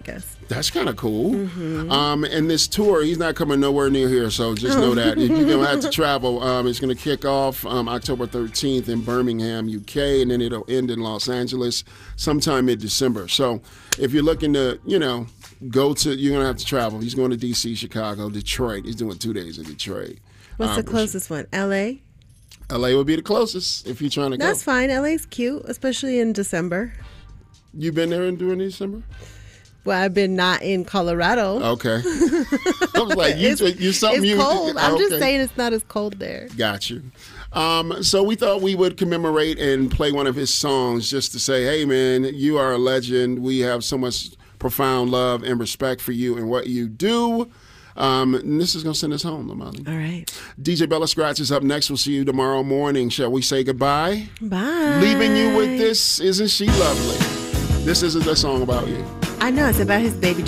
guess. That's kind of cool. And this tour, he's not coming nowhere near here, so just know that. If you're going to have to travel, it's going to kick off October 13th in Birmingham, UK, and then it'll end in Los Angeles sometime mid-December. So if you're looking to, go to, you're going to have to travel. He's going to D.C., Chicago, Detroit. He's doing 2 days in Detroit. What's the closest one? L.A.? L.A. would be the closest if you're trying to go. That's fine. L.A.'s cute, especially in December. You been there during December? Well, I've been not in Colorado. Okay. I was like, it's cold. I'm just saying it's not as cold there. Got you. So we thought we would commemorate and play one of his songs just to say, hey, man, you are a legend. We have so much profound love and respect for you and what you do. And this is going to send us home, Lamali. All right. DJ Bella Scratch is up next. We'll see you tomorrow morning. Shall we say goodbye? Bye. Leaving you with this, Isn't She Lovely? This isn't a song about you. I know. It's about his baby